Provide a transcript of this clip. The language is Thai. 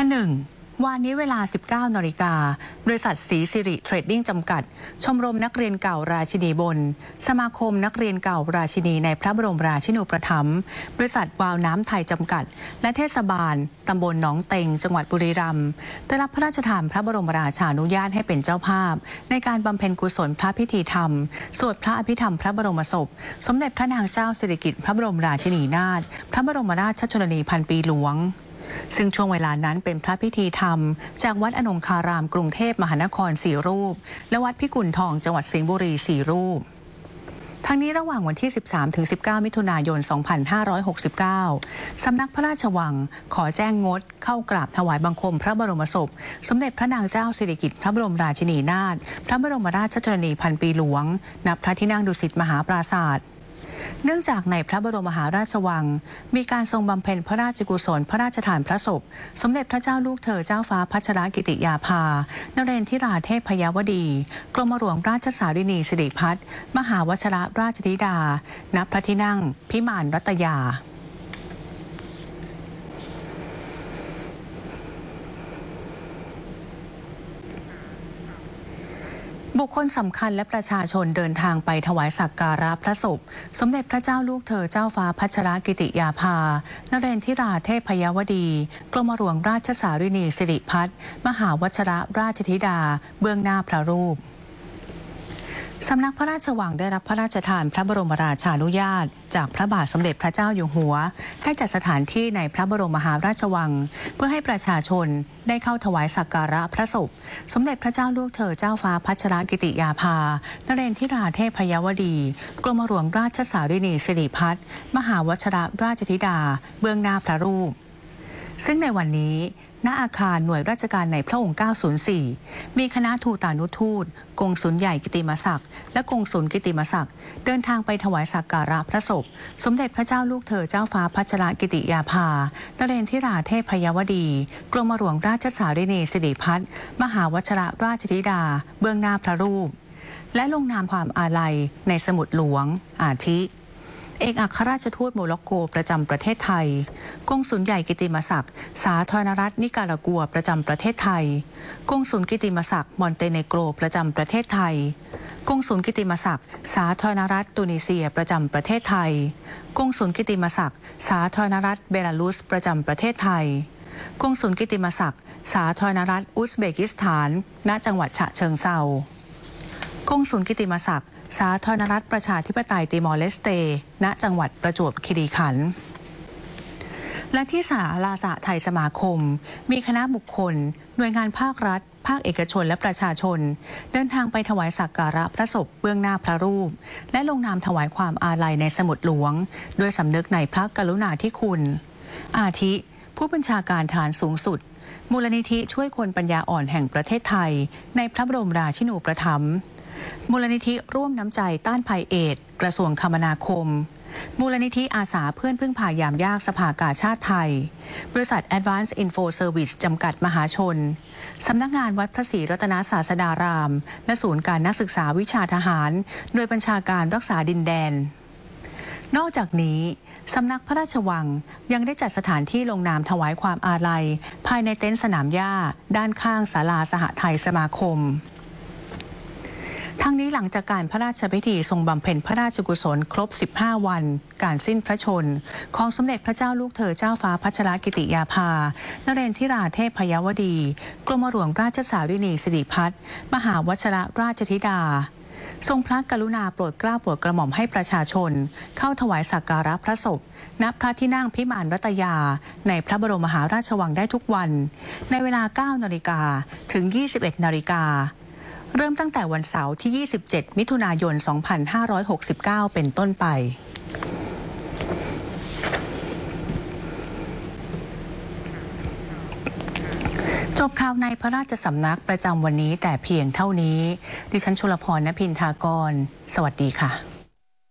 1. วันนี้เวลา 19 นาฬิกาบริษัทศรีสิริเทรดดิ้งจำกัดชมรมนักเรียนเก่าราชินีบนสมาคมนักเรียนเก่าราชินีในพระบรมราชินูปถัมภ์บริษัทวาวน้ำไทยจำกัดและเทศบาลตำบลหนองเต็งจังหวัดบุรีรัมย์ได้รับพระราชทานพระบรมราชานุญาตให้เป็นเจ้าภาพในการบำเพ็ญกุศลพระพิธีธรรมสวดพระอภิธรรมพระบรมศพสมเด็จพระนางเจ้าสิริกิติ์พระบรมราชินีนาถพระบรมราชชนนีพันปีหลวงซึ่งช่วงเวลานั้นเป็นพระพิธีธรรมจากวัดอนงคารามกรุงเทพมหานคร4 รูปและวัดพิกุลทองจังหวัดสิงห์บุรี4 รูปทั้งนี้ระหว่างวันที่ 13-19 มิถุนายน 2569 สำนักพระราชวังขอแจ้งงดเข้ากราบถวายบังคมพระบรมศพสมเด็จพระนางเจ้าสิริกิติ์พระบรมราชินีนาถพระบรมราชชนนีพันปีหลวงณพระที่นั่งดุสิตมหาปราสาทเนื่องจากในพระบรมมหาราชวังมีการทรงบำเพ็ญพระราชกุศลพระราชทานพระศพสมเด็จพระเจ้าลูกเธอเจ้าฟ้าพัชรกิติยาภานเรนทิราเทพยวดีกรมหลวงราชสารินีสิริพัฒน์มหาวชรราชธิดาณพระที่นั่งพิมานรัตยาบุคคลสำคัญและประชาชนเดินทางไปถวายสักการะพระศพสมเด็จพระเจ้าลูกเธอเจ้าฟ้าพัชรกิติยาภานเรนทิราเทพยวดีกรมหลวงราชสารินีสิริพัฒน์มหาวชรราชธิดาเบื้องหน้าพระรูปสำนักพระราชวังได้รับพระราชทานพระบรมราชานุญาตจากพระบาทสมเด็จพระเจ้าอยู่หัวให้จัดสถานที่ในพระบรมมหาราชวังเพื่อให้ประชาชนได้เข้าถวายสักการะพระศพสมเด็จพระเจ้าลูกเธอเจ้าฟ้าพัชรกิติยาภานเรนทิราเทพยวดีกรมหลวงราชสารินีสิริพัฒน์มหาวชรราชธิดาเบื้องหน้าพระรูปซึ่งในวันนี้ณอาคารหน่วยราชการในพระองค์ 904 มีคณะทูตานุทูตกงสุลใหญ่กิติมศักดิ์และกงสุลกิติมศักดิ์เดินทางไปถวายสักการะพระศพสมเด็จพระเจ้าลูกเธอเจ้าฟ้าพัชรกิติยาภานเรนทิราเทพยวดีกรมหลวงราชสารินีสิริพัฒน์มหาวชรราชธิดาเบื้องหน้าพระรูปและลงนามความอาลัยในสมุดหลวงอาทิเอกอัครราชทูตโมร็อกโกประจำประเทศไทยกงสุลใหญ่กิติมศักดิ์สาธารณรัฐนิการากัวประจำประเทศไทยกงสุลกิติมศักดิ์มอนเตเนโกรประจำประเทศไทยกงสุลกิติมศักดิ์สาธารณรัฐตุนิเซียประจำประเทศไทยกงสุลกิติมศักดิ์สาธารณรัฐเบลารุสประจำประเทศไทยกงสุลกิติมศักดิ์สาธารณรัฐอุซเบกิสถานณจังหวัดฉะเชิงเทรากงสุลกิติมศักดิ์สาธารณรัฐประชาธิปไตยติมอร์เลสเตณจังหวัดประจวบคีรีขันธ์และที่ศาลาสหไทยสมาคมมีคณะบุคคลหน่วยงานภาครัฐภาคเอกชนและประชาชนเดินทางไปถวายสักการะพระศพเบื้องหน้าพระรูปและลงนามถวายความอาลัยในสมุดหลวงด้วยสำนึกในพระกรุณาธิคุณอาทิผู้บัญชาการทหารสูงสุดมูลนิธิช่วยคนปัญญาอ่อนแห่งประเทศไทยในพระบรมราชินูปถัมภ์มูลนิธิร่วมน้ำใจต้านภัยเอดส์กระทรวงคมนาคมมูลนิธิอาสาเพื่อนพึ่งพายามยากสภากาชาดไทยบริษัท Advanced Info Service จำกัดมหาชนสำนักงานวัดพระศรีรัตนศาสดารามและศูนย์การนักศึกษาวิชาทหารโดยบัญชาการรักษาดินแดนนอกจากนี้สำนักพระราชวังยังได้จัดสถานที่ลงนามถวายความอาลัยภายในเต็นท์สนามหญ้าด้านข้างศาลาสหไทยสมาคมทั้งนี้หลังจากการพระราชพิธีทรงบำเพ็ญพระราชกุศลครบ 15 วันการสิ้นพระชนของสมเด็จพระเจ้าลูกเธอเจ้าฟ้าพัชรกิติยาภานเรนทิราเทพยวดีกรมหลวงราชสารินีสิริพัฒน์มหาวชรราชธิดาทรงพระกรุณาโปรดเกล้าโปรดกระหม่อมให้ประชาชนเข้าถวายสักการะพระศพณพระที่นั่งพิมานรัตยาในพระบรมมหาราชวังได้ทุกวันในเวลา 9 นาฬิกาถึง 21 นาฬิกาเริ่มตั้งแต่วันเสาร์ที่ 27 มิถุนายน 2569 เป็นต้นไปจบข่าวในพระราชสำนักประจำวันนี้แต่เพียงเท่านี้ดิฉันชลพร ณ พินทากรสวัสดีค่ะ